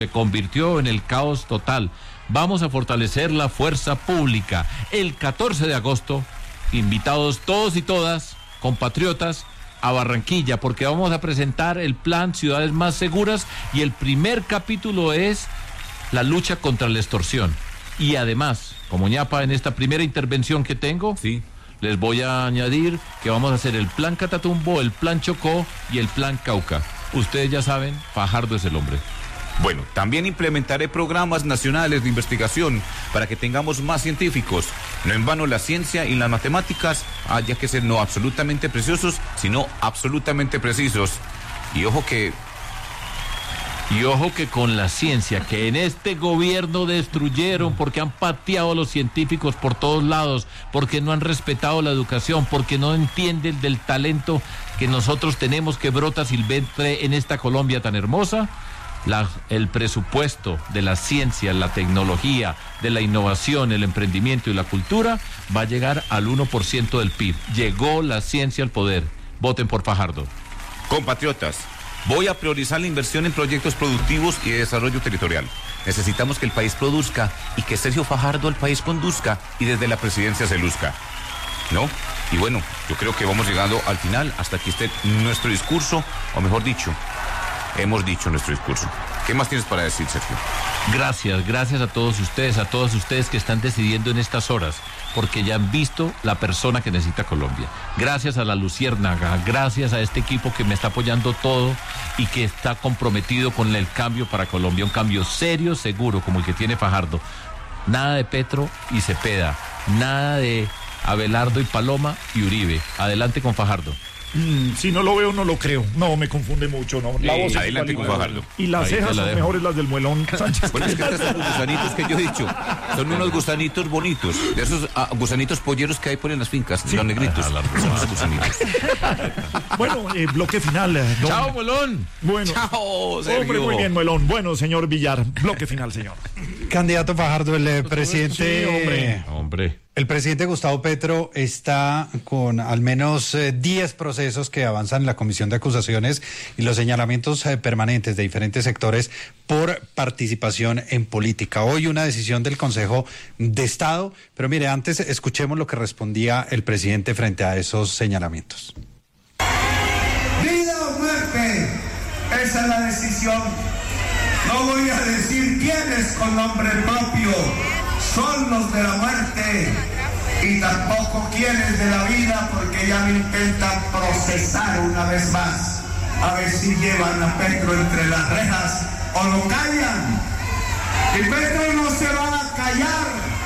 se convirtió en el caos total. Vamos a fortalecer la fuerza pública. El 14 de agosto, invitados todos y todas, compatriotas, a Barranquilla, porque vamos a presentar el plan Ciudades Más Seguras y el primer capítulo es la lucha contra la extorsión. Y además, como ñapa en esta primera intervención que tengo, sí, les voy a añadir que vamos a hacer el plan Catatumbo, el plan Chocó y el plan Cauca. Ustedes ya saben, Fajardo es el hombre. Bueno, también implementaré programas nacionales de investigación para que tengamos más científicos. No en vano la ciencia y las matemáticas haya que ser no absolutamente preciosos, sino absolutamente precisos. Y ojo que con la ciencia, que en este gobierno destruyeron porque han pateado a los científicos por todos lados, porque no han respetado la educación, porque no entienden del talento que nosotros tenemos que brota silvestre en esta Colombia tan hermosa. El presupuesto de la ciencia, la tecnología, de la innovación, el emprendimiento y la cultura va a llegar al 1% del PIB. Llegó la ciencia al poder. Voten por Fajardo. Compatriotas, voy a priorizar la inversión en proyectos productivos y de desarrollo territorial. Necesitamos que el país produzca y que Sergio Fajardo al país conduzca y desde la presidencia se luzca, ¿no? Y bueno, yo creo que vamos llegando al final. Hasta aquí esté nuestro discurso, o mejor dicho, hemos dicho nuestro discurso. ¿Qué más tienes para decir, Sergio? Gracias a todos ustedes que están decidiendo en estas horas, porque ya han visto la persona que necesita Colombia. Gracias a la Luciérnaga, gracias a este equipo que me está apoyando todo y que está comprometido con el cambio para Colombia, un cambio serio, seguro, como el que tiene Fajardo. Nada de Petro y Cepeda, nada de Abelardo y Paloma y Uribe. Adelante con Fajardo. Si no lo veo, no lo creo. No, me confunde mucho, ¿no? La voz adelante con Fajardo. Y las cejas son mejores las del muelón Sánchez. Bueno, es que estos son los gusanitos que yo he dicho. Son unos gusanitos bonitos. De esos gusanitos polleros que hay por en las fincas, sí, los negritos. Son esos gusanitos. Bueno, bloque final. Chao, Molón. Bueno. Chao, Sergio. Hombre, muy bien, Molón. Bueno, señor Villar, bloque final, señor. Candidato Fajardo, el presidente... Sí, hombre. El presidente Gustavo Petro está con al menos 10 procesos que avanzan en la Comisión de Acusaciones y los señalamientos permanentes de diferentes sectores por participación en política. Hoy una decisión del Consejo de Estado, pero mire, antes escuchemos lo que respondía el presidente frente a esos señalamientos. Vida o muerte, esa es la decisión. No voy a decir quiénes con nombre propio son los de la muerte y tampoco quienes de la vida, porque ya me intentan procesar una vez más, a ver si llevan a Petro entre las rejas o lo callan. Y Petro no se va a callar,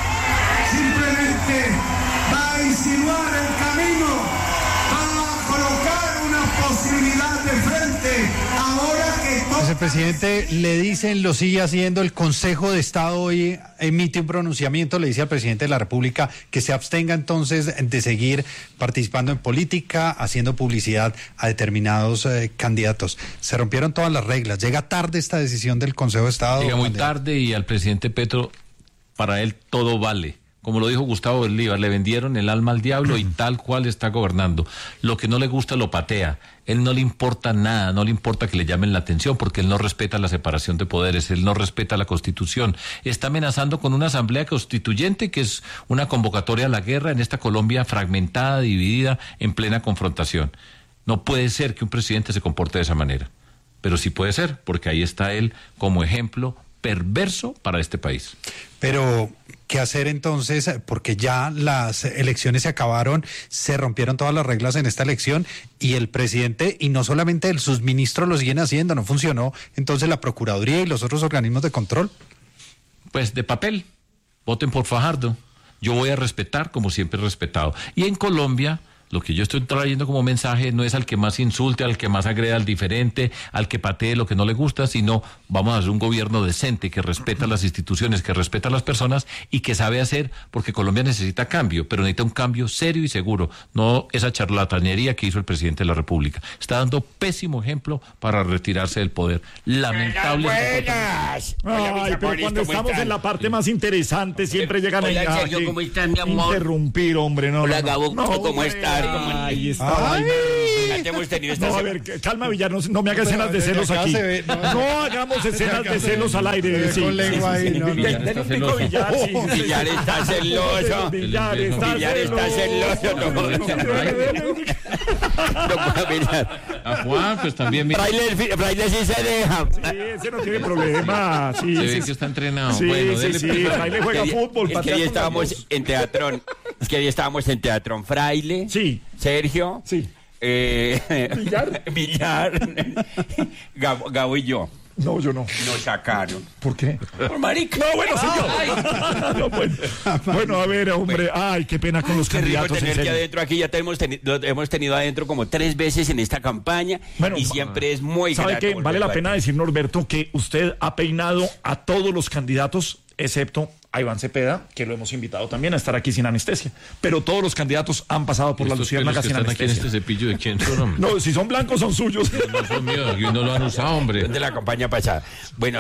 simplemente va a insinuar el camino, va a colocar una posibilidad de frente. Ahora que todo... El presidente le dicen, lo sigue haciendo. El Consejo de Estado hoy emite un pronunciamiento, le dice al presidente de la República que se abstenga entonces de seguir participando en política, haciendo publicidad a determinados candidatos. Se rompieron todas las reglas. Llega tarde esta decisión del Consejo de Estado. Llega muy tarde y al presidente Petro, para él todo vale. Como lo dijo Gustavo Bolívar, le vendieron el alma al diablo y tal cual está gobernando. Lo que no le gusta lo patea. Él no le importa nada, no le importa que le llamen la atención porque él no respeta la separación de poderes, él no respeta la Constitución. Está amenazando con una asamblea constituyente que es una convocatoria a la guerra en esta Colombia fragmentada, dividida, en plena confrontación. No puede ser que un presidente se comporte de esa manera, pero sí puede ser, porque ahí está él como ejemplo perverso para este país. Pero, ¿qué hacer entonces? Porque ya las elecciones se acabaron, se rompieron todas las reglas en esta elección y el presidente, y no solamente él, sus ministros lo siguen haciendo, no funcionó. Entonces, la Procuraduría y los otros organismos de control. Pues de papel, voten por Fajardo. Yo voy a respetar como siempre he respetado. Y en Colombia... Lo que yo estoy trayendo como mensaje no es al que más insulte, al que más agreda al diferente, al que patee lo que no le gusta, sino vamos a hacer un gobierno decente que respeta las instituciones, que respeta a las personas y que sabe hacer, porque Colombia necesita cambio, pero necesita un cambio serio y seguro, no esa charlatanería que hizo el presidente de la República. Está dando pésimo ejemplo para retirarse del poder. Lamentable. Buenas. Ay, pero cuando estamos en la parte más interesante siempre llegan a ¿cómo estás, mi amor? Interrumpir, hombre, no. Hola, Gabo, no, ¿cómo estás? Ahí está. Ay, importante hemos tenido esta No, a semana. ver, calma, Villar, no me hagas escenas de celos acá aquí. se ve, No hagamos escenas de celos al aire. Se ve con lengua ahí, no, no. Villar Denle está un pico a Villar, sí. Villar está celoso. Villar está Villar está celoso. No puedo mirar. A Juan, pues también mira, Fraile sí se deja. Sí, ese no tiene problema. Sí, se ve sí, que está entrenado. sí, Bueno, sí, dele sí. pues. Fraile juega fútbol. Es que patea hoy con estábamos las dos. en Teatrón. Es que hoy estábamos en Teatrón. Fraile, Sí, Sergio, sí. Villar, Gabo y yo. No, yo no. Nos sacaron. ¿Por qué? Por marica. No, bueno, señor. No, bueno, a ver, hombre. Ay, qué pena con los Qué rico candidatos. en tener que serio. adentro aquí, ya lo hemos tenido adentro como 3 veces en esta campaña Bueno, y siempre es muy ¿sabe grato qué? Vale la volverlo a pena ver. decir, Norberto, que usted ha peinado a todos los candidatos, excepto a Iván Cepeda, que lo hemos invitado también a estar aquí sin anestesia. Pero todos los candidatos han pasado por la Estos pelos luciérnaga que sin están aquí en anestesia. este cepillo, ¿de quién son, hombre? No, si son blancos son suyos. No son míos, aquí no lo han usado, hombre. De la campaña pasada. Bueno,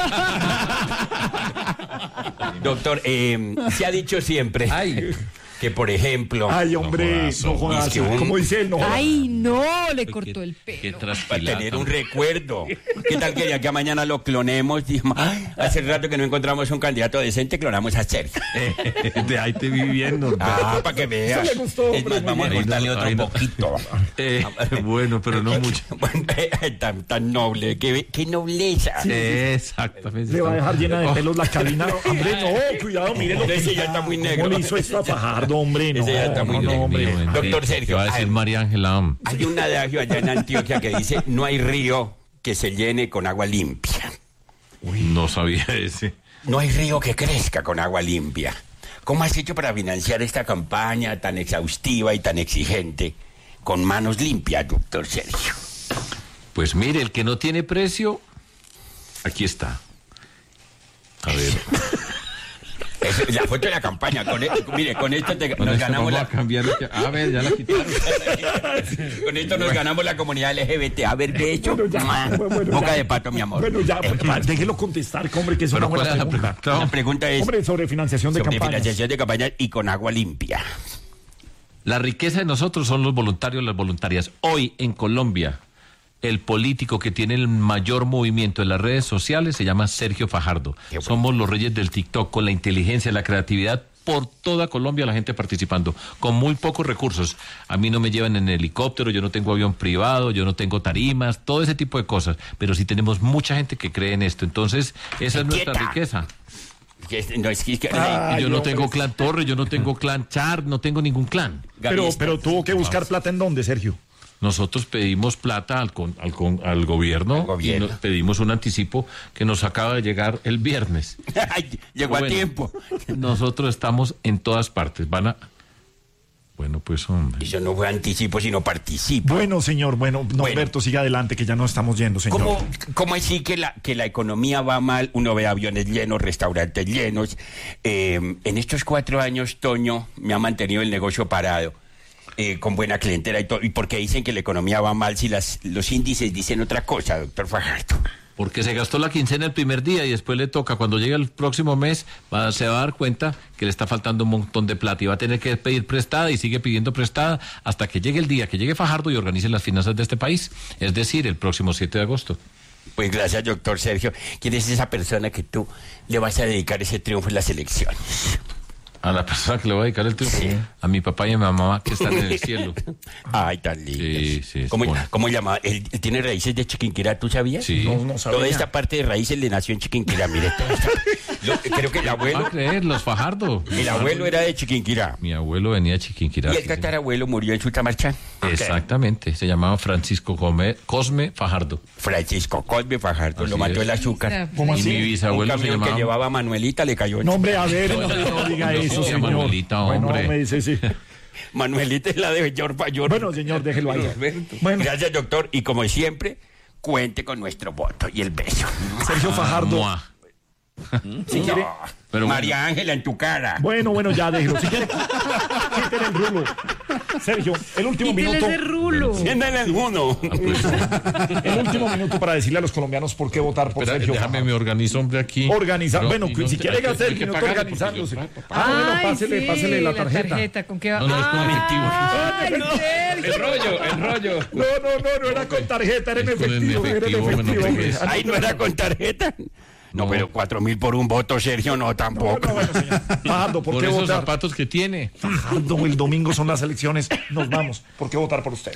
doctor, se ha dicho siempre que, por ejemplo, Ay, hombre, no jodas. Es que Como dice él, no jodas. Ay, no, le cortó el Qué pelo. para trasquilata. tener un recuerdo. ¿Qué tal que de aquí a mañana lo clonemos? Dijimos, "Ay, hace rato que no encontramos un candidato decente, clonamos a Sergio. De ahí te vi viendo. Para que veas. Eso le gustó, Es más, hombre, vamos a muy bien. cortarle otro Ay, no. poquito. Bueno, pero no mucho. Bueno, tan noble, qué nobleza. Exactamente. Le va a dejar llena de pelos la cabina. Hombre, no, cuidado, mire lo que Ese ya está muy ¿Cómo negro. le hizo esto a Fajardo, hombre? No, Ese ya está muy no, negro. hombre. Doctor Sergio, ¿Qué va a decir María Ángela? Hay un adagio allá en Antioquia que dice, no hay río que se llene con agua limpia. No sabía ese. No hay río que crezca con agua limpia. ¿Cómo has hecho para financiar esta campaña tan exhaustiva y tan exigente con manos limpias, doctor Sergio? Pues mire, el que no tiene precio, aquí está. A ver. Es la foto de la campaña. Mire, con esto Con nos esto ganamos vamos a cambiar. A ver, ya la quitaron. Con esto nos ganamos la comunidad LGBT. A ver, de hecho, Bueno, ya, bueno, boca ya. de pato, mi amor. Bueno, ya, déjelo contestar, hombre, que es una Pero ¿cuál buena es la pregunta. pregunta? La pregunta es Hombre, sobre financiación de sobre campañas. financiación de campañas y con agua limpia. La riqueza de nosotros son los voluntarios, las voluntarias. Hoy en Colombia, el político que tiene el mayor movimiento en las redes sociales se llama Sergio Fajardo. Qué bueno. Somos los reyes del TikTok con la inteligencia, la creatividad. Por toda Colombia la gente participando, con muy pocos recursos. A mí no me llevan en helicóptero, yo no tengo avión privado, yo no tengo tarimas, todo ese tipo de cosas. Pero sí tenemos mucha gente que cree en esto. Entonces, esa es nuestra ¡Quieta! riqueza. No, es que Ay, Y yo no hombre. tengo clan Torre, yo no tengo clan Char, no tengo ningún clan. Gaby está- Pero tuvo que buscar plata en dónde, Sergio. Nosotros pedimos plata al gobierno, Al gobierno. y pedimos un anticipo que nos acaba de llegar el viernes. Ay, llegó a Bueno, tiempo. Nosotros estamos en todas partes. Bueno, pues hombre. Eso no fue anticipo, sino participo. Bueno, señor, Norberto, siga adelante, que ya no estamos yendo, señor. ¿Cómo así que la economía va mal? Uno ve aviones llenos, restaurantes llenos. En estos 4 años, Toño me ha mantenido el negocio parado. Con buena clientela y todo. ¿Y por qué dicen que la economía va mal si los índices dicen otra cosa, doctor Fajardo? Porque se gastó la quincena el primer día y después le toca, cuando llegue el próximo mes, se va a dar cuenta que le está faltando un montón de plata y va a tener que pedir prestada y sigue pidiendo prestada hasta que llegue el día que llegue Fajardo y organice las finanzas de este país, es decir, el próximo 7 de agosto. Pues gracias, doctor Sergio. ¿Quién es esa persona que tú le vas a dedicar ese triunfo en las elecciones? A la persona que le voy a dedicar el triunfo, Sí. a mi papá y a mi mamá que están en el cielo. Ay, tan lindo. Sí, sí, es ¿Cómo, bueno. ¿Cómo llama? ¿Él tiene raíces de Chiquinquirá, tú sabías? Sí. No sabía. Toda esta parte de raíces le nació en Chiquinquirá, mire. Creo que el ¿Va a abuelo creer? Los Fajardo. era de Chiquinquirá. Mi abuelo venía de Chiquinquirá. Y el tatarabuelo murió en Sutamarchán. Exactamente, se llamaba Francisco Cosme Fajardo. Francisco Cosme Fajardo, Así lo mató es. el azúcar. ¿Cómo Y así? mi Un bisabuelo se camión que llamaba... llevaba a Manuelita le cayó en No, hombre, a ver, no diga No, eso, sí, señor. Manuelita, Bueno, hombre. me dice, sí. Manuelita es la de York Mayor. Bueno, señor, déjelo ahí. Bueno, Gracias, doctor. Y como siempre, cuente con nuestro voto y el beso. Sergio Fajardo. Mua. Si quiere. Pero María Ángela en tu cara. Bueno, ya déjelo. Si quiere, quiten el rulo. Sergio, el último Quítele minuto. ese rulo. Siéndale el uno. El último minuto para decirle a los colombianos por qué votar por espera, Sergio. déjame me organizo, hombre, aquí. Organizar. No, Bueno, y no si te- quiere hay que- gastar hay el que minuto pagar, organizándose. porque yo- Bueno, Ay, pásele la tarjeta. ¿Con qué va? No, es con Ay, efectivo. Ay, Sergio. El rollo. No era con tarjeta, era en Es con el efectivo. efectivo, bueno, hombre. pues. Ay, ¿no era con tarjeta? No, pero 4.000 por un voto, Sergio, no, tampoco. Bueno, señor. Fajardo, ¿por Por qué esos votar? zapatos que tiene. Fajardo, el domingo son las elecciones. Nos vamos. ¿Por qué votar por usted?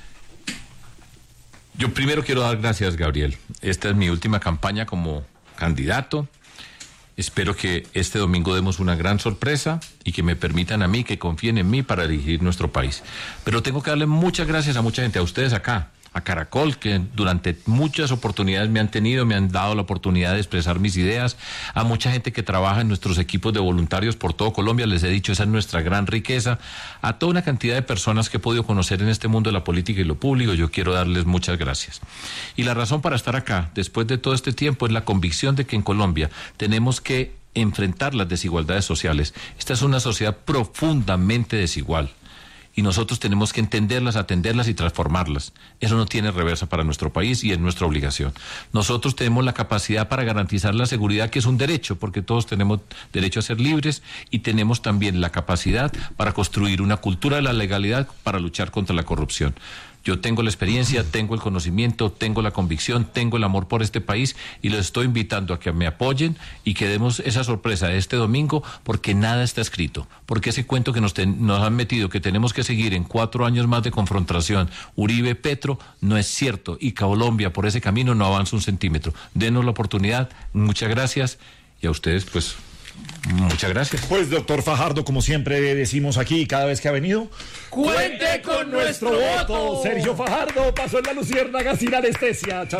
Yo primero quiero dar gracias, Gabriel. Esta es mi última campaña como candidato. Espero que este domingo demos una gran sorpresa y que me permitan a mí, que confíen en mí para dirigir nuestro país. Pero tengo que darle muchas gracias a mucha gente, a ustedes acá, a Caracol, que durante muchas oportunidades me han tenido, me han dado la oportunidad de expresar mis ideas, a mucha gente que trabaja en nuestros equipos de voluntarios por todo Colombia, les he dicho, esa es nuestra gran riqueza, a toda una cantidad de personas que he podido conocer en este mundo de la política y lo público, yo quiero darles muchas gracias. Y la razón para estar acá, después de todo este tiempo, es la convicción de que en Colombia tenemos que enfrentar las desigualdades sociales. Esta es una sociedad profundamente desigual. Y nosotros tenemos que entenderlas, atenderlas y transformarlas. Eso no tiene reversa para nuestro país y es nuestra obligación. Nosotros tenemos la capacidad para garantizar la seguridad, que es un derecho, porque todos tenemos derecho a ser libres, y tenemos también la capacidad para construir una cultura de la legalidad para luchar contra la corrupción. Yo tengo la experiencia, tengo el conocimiento, tengo la convicción, tengo el amor por este país y los estoy invitando a que me apoyen y que demos esa sorpresa de este domingo, porque nada está escrito, porque ese cuento que nos han metido, que tenemos que seguir en 4 años más de confrontación, Uribe-Petro, no es cierto, y Colombia por ese camino no avanza un centímetro. Denos la oportunidad, muchas gracias, y a ustedes pues muchas gracias. Pues, doctor Fajardo, como siempre decimos aquí cada vez que ha venido, cuente con nuestro voto. Sergio Fajardo pasó en la Luciérnaga sin anestesia. Chao.